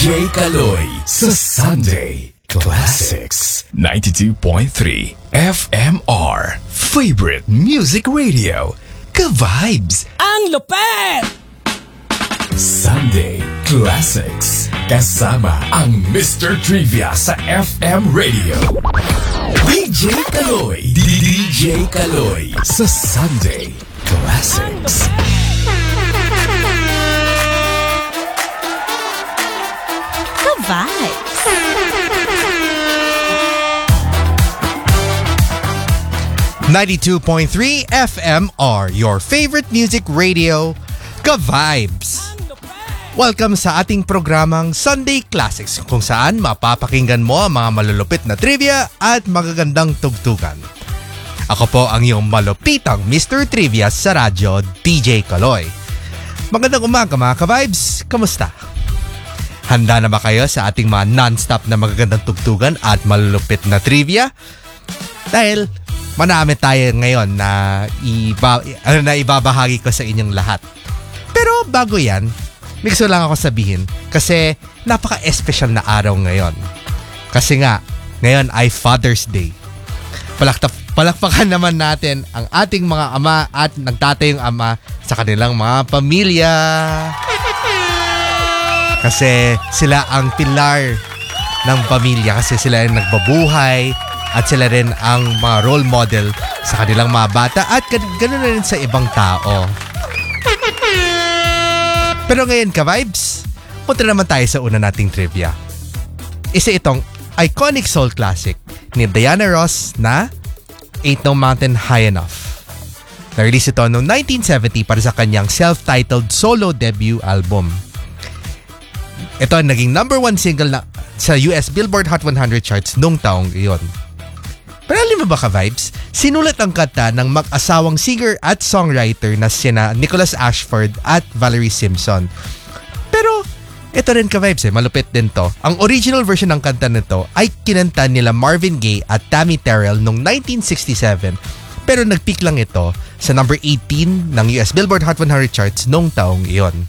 DJ Kaloy sa Sunday Classics 92.3 FMR Favorite Music Radio. Ka-vibes! Ang lupet! Sunday Classics kasama ang Mr. Trivia sa FM Radio. DJ Kaloy. DJ Kaloy sa Sunday Classics. Ka-vibes! 92.3 FMR, your favorite music radio, Ka-vibes. Welcome sa ating programang Sunday Classics kung saan mapapakinggan mo ang mga malulupit na trivia at magagandang tugtugan. Ako po ang iyong malupitang Mr. Trivia sa radyo, DJ Kaloy. Magandang umaga mga Ka-vibes, kamusta? Handa na ba kayo sa ating mga non-stop na magagandang tugtugan at malulupit na trivia? Dahil marami tayo ngayon na ibabahagi ko sa inyong lahat. Pero bago yan, may gusto lang ako sabihin kasi napaka-espesyal na araw ngayon. Kasi nga, ngayon ay Father's Day. Palakpakan naman natin ang ating mga ama at nagtatayong ama sa kanilang mga pamilya. Kasi sila ang pilar ng pamilya kasi sila ang nagbabuhay at sila rin ang mga role model sa kanilang mga bata at ganoon na rin sa ibang tao. Pero ngayon Ka-vibes, punta naman tayo sa una nating trivia. Isa itong iconic soul classic ni Diana Ross na Ain't No Mountain High Enough. Na-release ito noong 1970 para sa kanyang self-titled solo debut album. Ito ang naging number 1 single na sa US Billboard Hot 100 charts noong taong iyon. Pero alam mo ba Ka-vibes, sinulat ang kanta ng mag-asawang singer at songwriter na sina Nicholas Ashford at Valerie Simpson. Pero ito rin Ka-vibes malupit din to. Ang original version ng kanta nito ay kinanta nila Marvin Gaye at Tammy Terrell noong 1967. Pero nag-peak lang ito sa number 18 ng US Billboard Hot 100 charts noong taong iyon.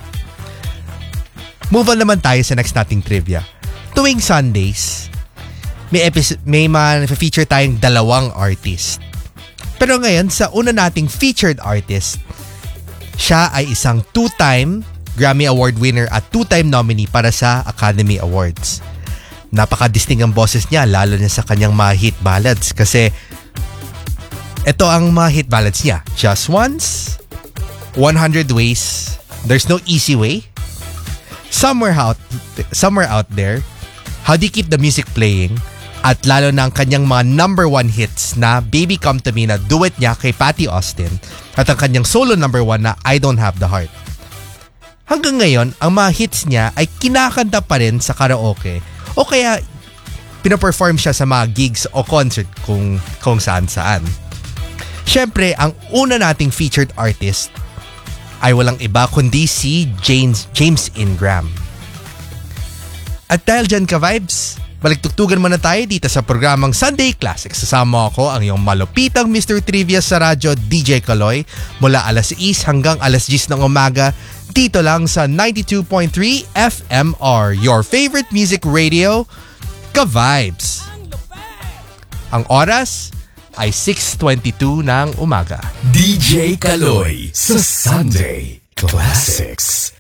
Move on naman tayo sa next nating trivia. Tuwing Sundays, may feature tayong dalawang artist. Pero ngayon, sa una nating featured artist, siya ay isang 2-time Grammy Award winner at 2-time nominee para sa Academy Awards. Napaka-distinct ang boses niya, lalo na sa kanyang mga hit ballads. Kasi ito ang mga hit ballads niya. Just Once, 100 Ways, There's No Easy Way, Somewhere Out There, How Do You Keep the Music Playing, at lalo na ang kanyang mga number 1 hits na Baby Come To Me na duet niya kay Patti Austin at ang kanyang solo number 1 na I Don't Have The Heart. Hanggang ngayon, ang mga hits niya ay kinakanta pa rin sa karaoke o kaya pinaperform siya sa mga gigs o concert kung saan-saan. Siyempre, ang una nating featured artist ay walang iba kundi si James Ingram. At dahil dyan Ka-vibes, baliktugtugan muna tayo dito sa programang Sunday Classics. Sasama ako ang iyong malupitang Mr. Trivia sa radyo, DJ Kaloy, mula alas 6 hanggang alas 10 ng umaga dito lang sa 92.3 FMR, your favorite music radio, Ka-vibes. Ang oras ay 6:22 ng umaga. DJ Kaloy sa Sunday Classics.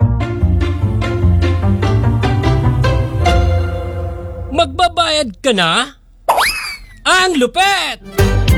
Magbabayad ka na? Ang lupet!